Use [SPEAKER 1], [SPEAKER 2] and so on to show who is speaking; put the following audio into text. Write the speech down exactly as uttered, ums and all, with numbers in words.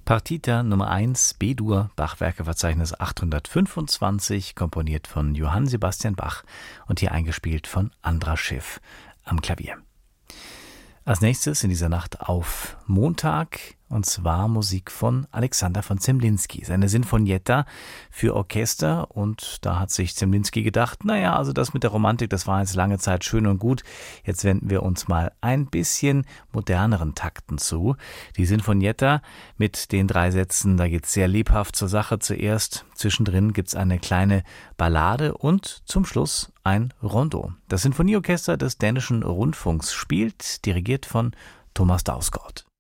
[SPEAKER 1] Partita Nummer eins B-Dur, Bach-Werkeverzeichnis achthundertfünfundzwanzig, komponiert von Johann Sebastian Bach und hier eingespielt von Andras Schiff am Klavier. Als nächstes in dieser Nacht auf Montag, und zwar Musik von Alexander von Zemlinsky, seine Sinfonietta für Orchester. Und da hat sich Zemlinsky gedacht, naja, also das mit der Romantik, das war jetzt lange Zeit schön und gut. Jetzt wenden wir uns mal ein bisschen moderneren Takten zu. Die Sinfonietta mit den drei Sätzen, da geht's sehr lebhaft zur Sache zuerst. Zwischendrin gibt's eine kleine Ballade und zum Schluss ein Rondo. Das Sinfonieorchester des Dänischen Rundfunks spielt, dirigiert von Thomas Dausgaard.